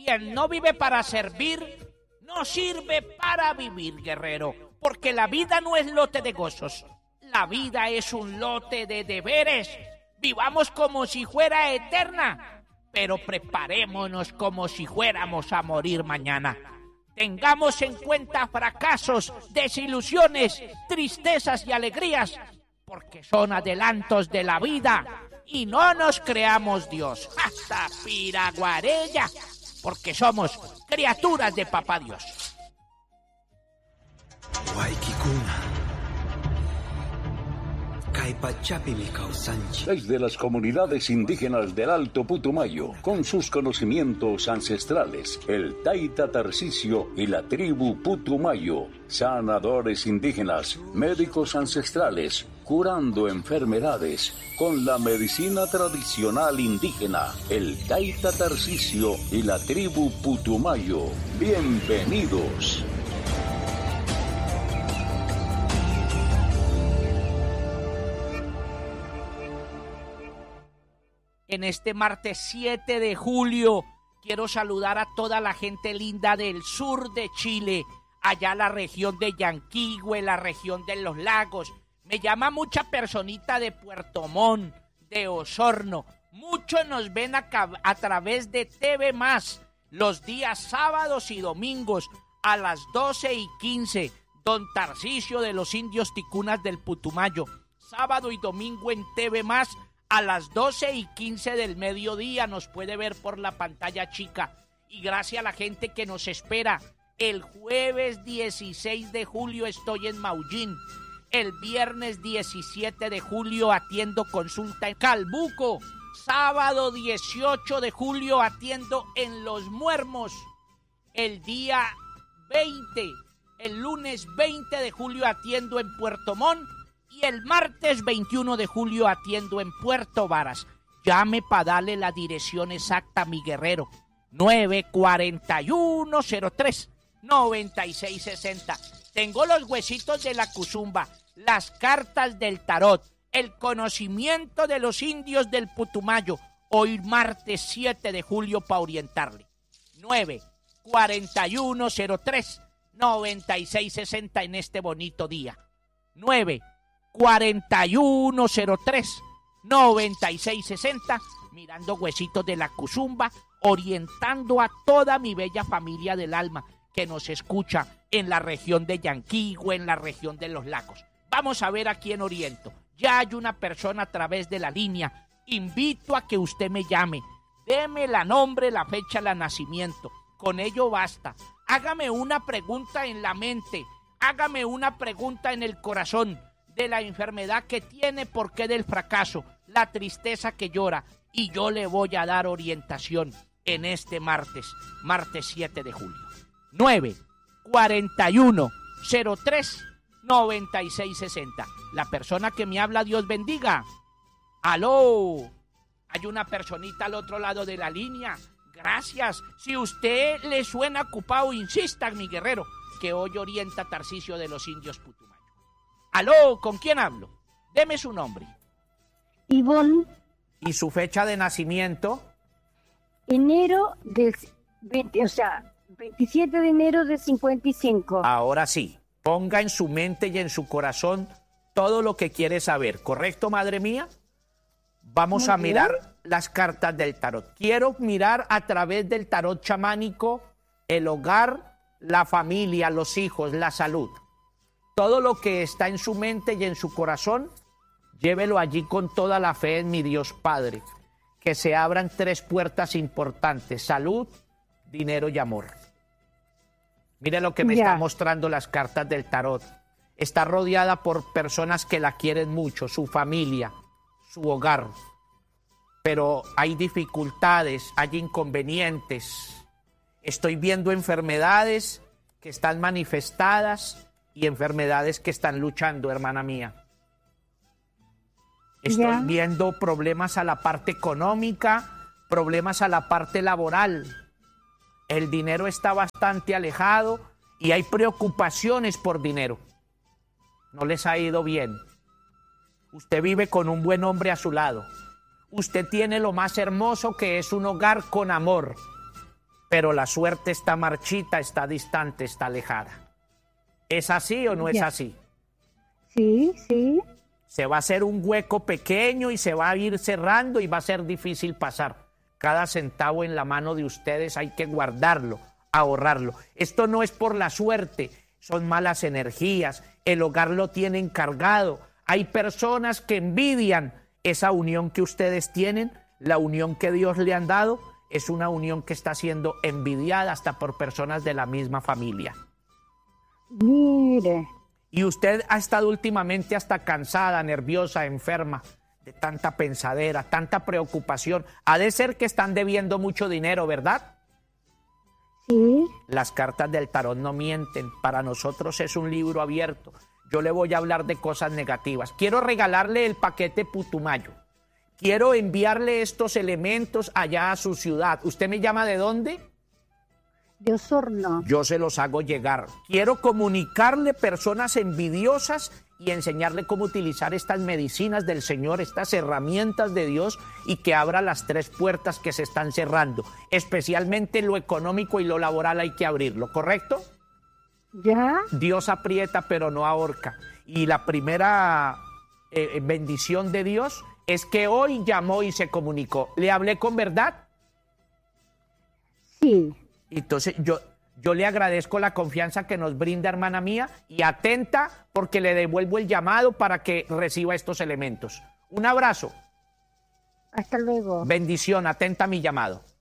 Quien no vive para servir, no sirve para vivir, guerrero. Porque la vida no es lote de gozos. La vida es un lote de deberes. Vivamos como si fuera eterna, pero preparémonos como si fuéramos a morir mañana. Tengamos en cuenta fracasos, desilusiones, tristezas y alegrías, porque son adelantos de la vida, y no nos creamos Dios. Hasta Piraguarella, porque somos criaturas de Papá Dios. Desde las comunidades indígenas del Alto Putumayo, con sus conocimientos ancestrales, el Taita Tarcisio y la tribu Putumayo, sanadores indígenas, médicos ancestrales, curando enfermedades con la medicina tradicional indígena, el Taita Tarcisio y la tribu Putumayo. Bienvenidos. En este martes 7 de julio quiero saludar a toda la gente linda del sur de Chile, allá la región de Yanquihue, la región de los lagos. Me llama mucha personita de Puerto Montt, de Osorno. Muchos nos ven a través de TV+, los días sábados y domingos a las 12:15. Don Tarcisio de los Indios Ticunas del Putumayo. Sábado y domingo en TV+, a las 12:15 del mediodía nos puede ver por la pantalla chica. Y gracias a la gente que nos espera, el jueves 16 de julio estoy en Maullín. El viernes 17 de julio atiendo consulta en Calbuco. Sábado 18 de julio atiendo en Los Muermos. El día 20, el lunes 20 de julio atiendo en Puerto Montt. Y el martes 21 de julio atiendo en Puerto Varas. Llame para darle la dirección exacta a mi guerrero. 94103-9660. Tengo los huesitos de la cuzumba, las cartas del tarot, el conocimiento de los indios del Putumayo. Hoy martes 7 de julio para orientarle. 94103-9660 en este bonito día. 94103-9660, mirando huesitos de la cuzumba, orientando a toda mi bella familia del alma que nos escucha en la región de Yanquihue, en la región de los lagos. Vamos a ver a quién oriento. Ya hay una persona a través de la línea. Invito a que usted me llame. Deme la nombre, la fecha de nacimiento. Con ello basta. Hágame una pregunta en la mente. Hágame una pregunta en el corazón. De la enfermedad que tiene, por qué del fracaso, la tristeza que llora, y yo le voy a dar orientación en este martes 7 de julio. 94103-9660. La persona que me habla, Dios bendiga. ¡Aló! Hay una personita al otro lado de la línea. Gracias. Si usted le suena ocupado, insista, mi guerrero, que hoy orienta Tarcisio de los Indios Putumayo. Aló, ¿con quién hablo? Deme su nombre. Ivonne. ¿Y su fecha de nacimiento? Enero del 27 de enero del 55. Ahora sí, ponga en su mente y en su corazón todo lo que quiere saber. ¿Correcto, madre mía? Vamos a mirar las cartas del tarot. Quiero mirar a través del tarot chamánico el hogar, la familia, los hijos, la salud. Todo lo que está en su mente y en su corazón, llévelo allí con toda la fe en mi Dios Padre. Que se abran 3 puertas importantes: salud, dinero y amor. Mire lo que me están mostrando las cartas del tarot. Está rodeada por personas que la quieren mucho, su familia, su hogar. Pero hay dificultades, hay inconvenientes. Estoy viendo enfermedades que están manifestadas y enfermedades que están luchando, hermana mía. Estoy viendo problemas a la parte económica, problemas a la parte laboral. El dinero está bastante alejado y hay preocupaciones por dinero. No les ha ido bien. Usted vive con un buen hombre a su lado. Usted tiene lo más hermoso, que es un hogar con amor. pero la suerte está marchita, está distante, está alejada. ¿Es así o no es así? Sí, sí. Se va a hacer un hueco pequeño y se va a ir cerrando y va a ser difícil pasar. Cada centavo en la mano de ustedes hay que guardarlo, ahorrarlo. Esto no es por la suerte, son malas energías, el hogar lo tienen cargado. Hay personas que envidian esa unión que ustedes tienen, la unión que Dios le han dado, es una unión que está siendo envidiada hasta por personas de la misma familia. Mire. Y usted ha estado últimamente hasta cansada, nerviosa, enferma, de tanta pensadera, tanta preocupación. Ha de ser que están debiendo mucho dinero, ¿verdad? Sí. Las cartas del tarot no mienten. Para nosotros es un libro abierto. Yo le voy a hablar de cosas negativas. Quiero regalarle el paquete Putumayo. Quiero enviarle estos elementos allá a su ciudad. ¿Usted me llama de dónde? De Osorno. Yo se los hago llegar. Quiero comunicarle personas envidiosas y enseñarle cómo utilizar estas medicinas del Señor, estas herramientas de Dios, y que abra las 3 puertas que se están cerrando. Especialmente lo económico y lo laboral hay que abrirlo, ¿correcto? ¿Ya? Dios aprieta pero no ahorca. Y la primera bendición de Dios es que hoy llamó y se comunicó. ¿Le hablé con verdad? Sí. Entonces yo le agradezco la confianza que nos brinda, hermana mía, y atenta porque le devuelvo el llamado para que reciba estos elementos. Un abrazo. Hasta luego. Bendición, atenta a mi llamado.